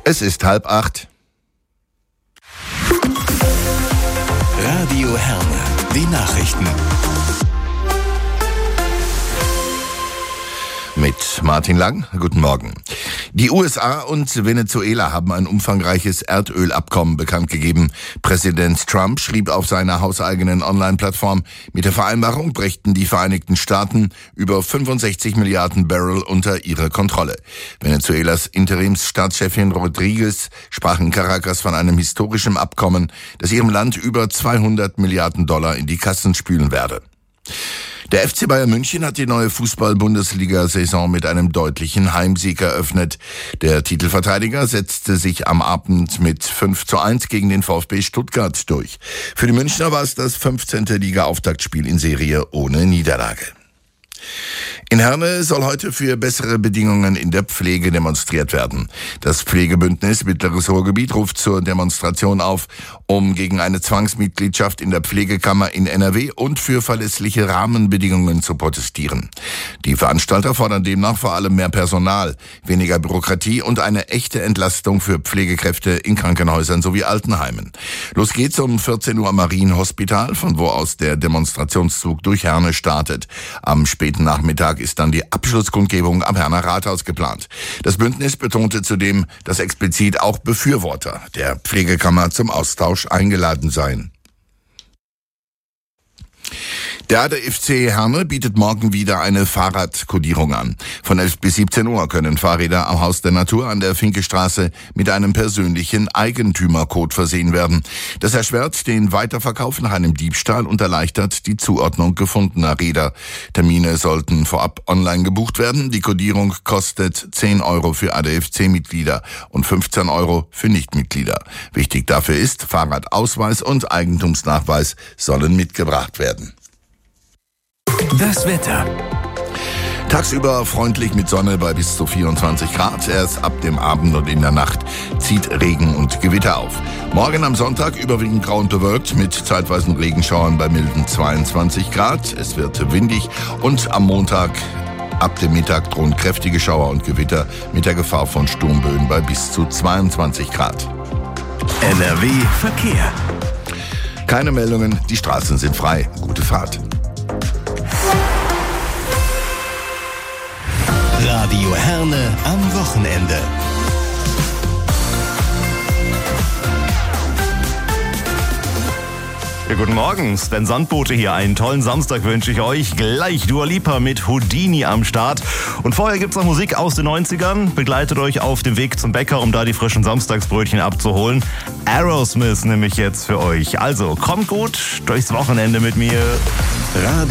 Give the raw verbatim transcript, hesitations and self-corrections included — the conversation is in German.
Es ist halb acht. Radio Herne, die Nachrichten. Mit Martin Lang. Guten Morgen. Die U S A und Venezuela haben ein umfangreiches Erdölabkommen bekannt gegeben. Präsident Trump schrieb auf seiner hauseigenen Online-Plattform, mit der Vereinbarung brächten die Vereinigten Staaten über fünfundsechzig Milliarden Barrel unter ihre Kontrolle. Venezuelas Interimsstaatschefin Rodriguez sprach in Caracas von einem historischen Abkommen, das ihrem Land über zweihundert Milliarden Dollar in die Kassen spülen werde. Der F C Bayern München hat die neue Fußball-Bundesliga-Saison mit einem deutlichen Heimsieg eröffnet. Der Titelverteidiger setzte sich am Abend mit fünf zu eins gegen den VfB Stuttgart durch. Für die Münchner war es das fünfzehnte Liga-Auftaktspiel in Serie ohne Niederlage. In Herne soll heute für bessere Bedingungen in der Pflege demonstriert werden. Das Pflegebündnis Mittleres Ruhrgebiet ruft zur Demonstration auf, um gegen eine Zwangsmitgliedschaft in der Pflegekammer in N R W und für verlässliche Rahmenbedingungen zu protestieren. Die Veranstalter fordern demnach vor allem mehr Personal, weniger Bürokratie und eine echte Entlastung für Pflegekräfte in Krankenhäusern sowie Altenheimen. Los geht's um vierzehn Uhr am Marienhospital, von wo aus der Demonstrationszug durch Herne startet. Am späten Nachmittag ist dann die Abschlusskundgebung am Herner Rathaus geplant. Das Bündnis betonte zudem, dass explizit auch Befürworter der Pflegekammer zum Austausch eingeladen seien. Der A D F C Herne bietet morgen wieder eine Fahrradkodierung an. Von elf bis siebzehn Uhr können Fahrräder am Haus der Natur an der Finkestraße mit einem persönlichen Eigentümercode versehen werden. Das erschwert den Weiterverkauf nach einem Diebstahl und erleichtert die Zuordnung gefundener Räder. Termine sollten vorab online gebucht werden. Die Kodierung kostet zehn Euro für A D F C-Mitglieder und fünfzehn Euro für Nichtmitglieder. Wichtig dafür ist, Fahrradausweis und Eigentumsnachweis sollen mitgebracht werden. Das Wetter. Tagsüber freundlich mit Sonne bei bis zu vierundzwanzig Grad. Erst ab dem Abend und in der Nacht zieht Regen und Gewitter auf. Morgen am Sonntag überwiegend grau und bewölkt mit zeitweisen Regenschauern bei milden zweiundzwanzig Grad. Es wird windig und am Montag ab dem Mittag drohen kräftige Schauer und Gewitter mit der Gefahr von Sturmböen bei bis zu zweiundzwanzig Grad. N R W Verkehr. Keine Meldungen, die Straßen sind frei. Gute Fahrt. Radio Herne am Wochenende. Ja, guten Morgen, Sven Sandbote hier. Einen tollen Samstag wünsche ich euch. Gleich Dua Lipa mit Houdini am Start. Und vorher gibt's noch Musik aus den neunzigern. Begleitet euch auf dem Weg zum Bäcker, um da die frischen Samstagsbrötchen abzuholen. Aerosmith nehme ich jetzt für euch. Also, kommt gut durchs Wochenende mit mir. Radio